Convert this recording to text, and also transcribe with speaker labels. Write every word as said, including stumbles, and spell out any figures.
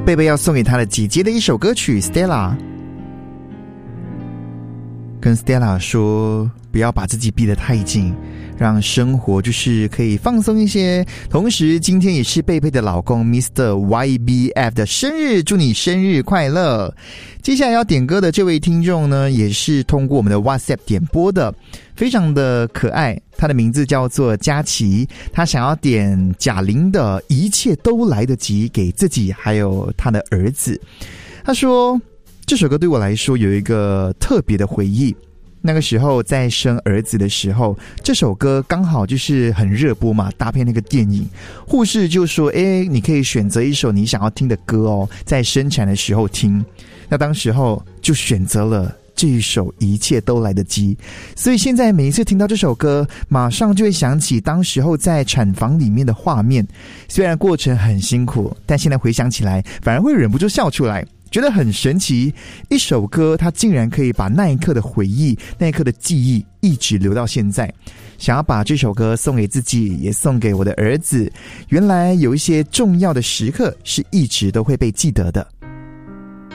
Speaker 1: 贝贝要送给他的姐姐的一首歌曲 Stella， 跟 Stella 说不要把自己逼得太紧，让生活就是可以放松一些。同时今天也是贝贝的老公 Mister Y B F 的生日，祝你生日快乐。接下来要点歌的这位听众呢，也是通过我们的 WhatsApp 点播的，非常的可爱，他的名字叫做佳琪，他想要点贾玲的一切都来得及给自己还有他的儿子。他说这首歌对我来说有一个特别的回忆，那个时候在生儿子的时候，这首歌刚好就是很热播嘛，搭配那个电影，护士就说诶，你可以选择一首你想要听的歌哦，在生产的时候听。那当时候就选择了这一首一切都来得及，所以现在每一次听到这首歌，马上就会想起当时候在产房里面的画面。虽然过程很辛苦，但现在回想起来反而会忍不住笑出来，觉得很神奇，一首歌它竟然可以把那一刻的回忆，那一刻的记忆一直留到现在。想要把这首歌送给自己，也送给我的儿子，原来有一些重要的时刻是一直都会被记得的。